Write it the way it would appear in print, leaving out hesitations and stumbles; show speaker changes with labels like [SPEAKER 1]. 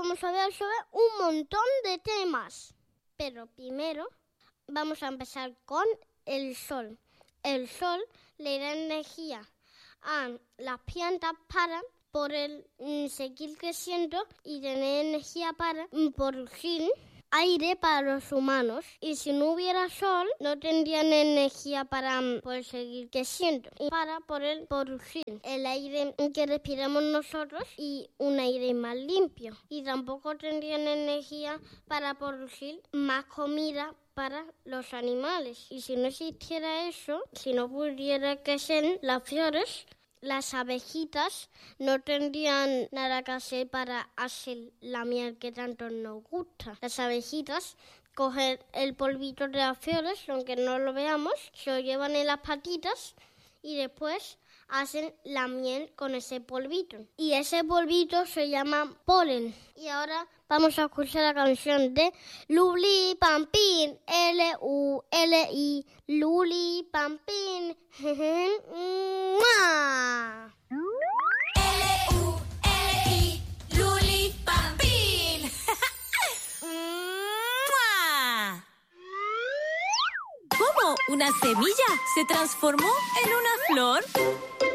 [SPEAKER 1] vamos a hablar sobre un montón de temas. Pero primero vamos a empezar con el sol. El sol le da energía a las plantas para poder seguir creciendo y tener energía para producir aire para los humanos. Y si no hubiera sol, no tendrían energía para poder seguir creciendo y para poder producir el aire que respiramos nosotros y un aire más limpio. Y tampoco tendrían energía para producir más comida para los animales. Y si no existiera eso, si no pudiera crecer las flores, las abejitas no tendrían nada que hacer para hacer la miel que tanto nos gusta. Las abejitas cogen el polvito de las flores, aunque no lo veamos, se lo llevan en las patitas y después hacen la miel con ese polvito. Y ese polvito se llama polen. Y ahora vamos a escuchar la canción de Luli Pampín, L-U-L-I, Luli Pampín. ¡Mua!
[SPEAKER 2] L-U-L-I, Luli Pampín. ¡Mua! ¿Cómo una semilla se transformó en una flor?